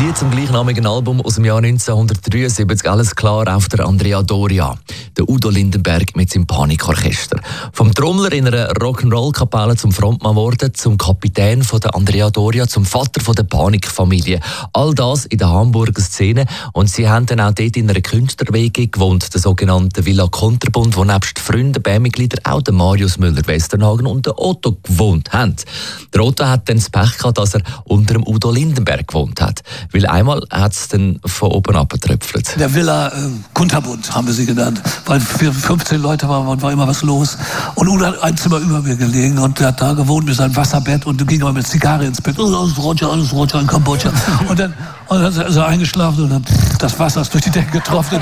Lied zum gleichnamigen Album aus dem Jahr 1973, alles klar auf der Andrea Doria. Der Udo Lindenberg mit seinem Panikorchester. Vom Trommler in einer Rock'n'Roll-Kapelle zum Frontmann geworden, zum Kapitän von der Andrea Doria, zum Vater von der Panikfamilie. All das in der Hamburger Szene. Und sie haben dann auch dort in einer Künstler-WG gewohnt, der sogenannten Villa Konterbund, wo nebst Freunden, Bandmitgliedern auch der Marius Müller-Westernhagen und der Otto gewohnt haben. Der Otto hat dann das Pech gehabt, dass er unter dem Udo Lindenberg gewohnt hat. Weil einmal hat es dann von oben abgetröpfelt. Der Villa Kunterbund haben wir sie genannt, weil für 15 Leute war immer was los. Und Udo hat ein Zimmer über mir gelegen und er hat da gewohnt mit seinem Wasserbett und ging immer mit Zigarre ins Bett. Alles Roger in Kambodscha. Und dann ist er eingeschlafen und dann das Wasser ist durch die Decke getroffen.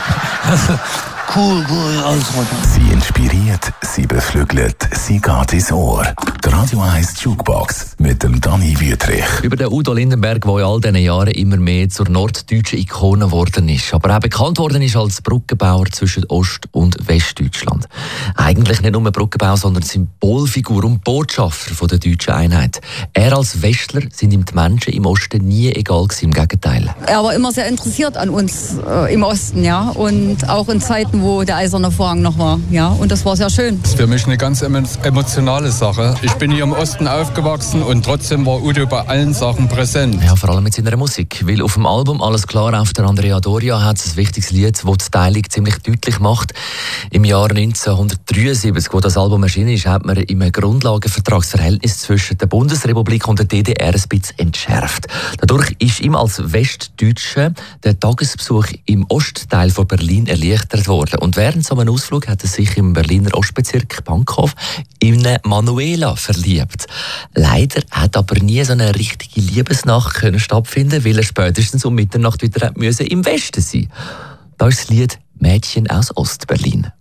Cool, alles runter. Sie inspiriert, sie beflügelt, sie geht ins Ohr. Die Radio 1 Jukebox mit dem Dani Wüthrich. Über den Udo Lindenberg, der in all diesen Jahren immer mehr zur norddeutschen Ikone geworden ist. Aber auch bekannt worden ist als Brückenbauer zwischen Ost- und Westdeutschland. Eigentlich nicht nur Brückenbauer, sondern Symbolfigur und Botschafter von der deutschen Einheit. Er als Westler sind ihm die Menschen im Osten nie egal gewesen, im Gegenteil. Er war immer sehr interessiert an uns im Osten, ja, und auch in Zeiten, wo der eiserne Vorhang noch war, ja, und das war sehr schön. Das ist für mich eine ganz emotionale Sache. Ich bin hier im Osten aufgewachsen und trotzdem war Udo bei allen Sachen präsent. Ja, vor allem mit seiner Musik, weil auf dem Album «Alles klar» auf der Andrea Doria hat es ein wichtiges Lied, das die Teilung ziemlich deutlich macht. Im Jahr 1973, wo das Album erschienen ist, hat man im Grundlagenvertragsverhältnis zwischen der Bundesrepublik und der DDR ein bisschen entschärft. Dadurch ist ihm als Westdeutscher der Tagesbesuch im Ostteil von Berlin erleichtert worden. Und während so einem Ausflug hat er sich im Berliner Ostbezirk Bankhof in eine Manuela verliebt. Leider hat aber nie so eine richtige Liebesnacht können stattfinden, weil er spätestens um Mitternacht wieder im Westen sein musste. Da ist das Lied «Mädchen aus Ostberlin».